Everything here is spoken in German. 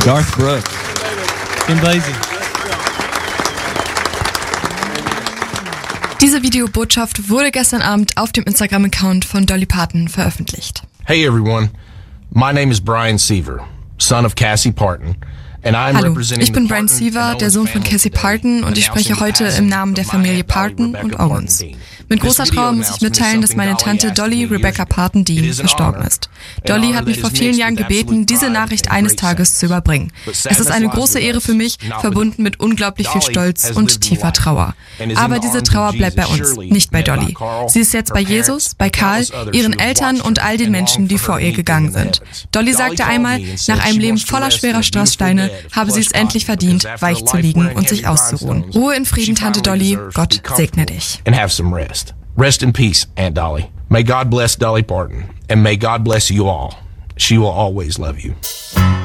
Garth Brooks. Kim Basie. Diese Videobotschaft wurde gestern Abend auf dem Instagram-Account von Dolly Parton veröffentlicht. Hey everyone, my name is Brian Seaver, son of Cassie Parton. Hallo, ich bin Brian Seaver, der Sohn von Cassie Parton, und ich spreche heute im Namen der Familie Parton und Owens. Mit großer Trauer muss ich mitteilen, dass meine Tante Dolly Rebecca Parton Dean verstorben ist. Dolly hat mich vor vielen Jahren gebeten, diese Nachricht eines Tages zu überbringen. Es ist eine große Ehre für mich, verbunden mit unglaublich viel Stolz und tiefer Trauer. Aber diese Trauer bleibt bei uns, nicht bei Dolly. Sie ist jetzt bei Jesus, bei Karl, ihren Eltern und all den Menschen, die vor ihr gegangen sind. Dolly sagte einmal, nach einem Leben voller schwerer Strasssteine habe sie es endlich verdient, weich zu liegen und sich auszuruhen. Ruhe in Frieden, Tante Dolly. Gott segne dich. And have some rest. Rest in peace, Aunt Dolly. May God bless Dolly Parton, and may God bless you all. She will always love you.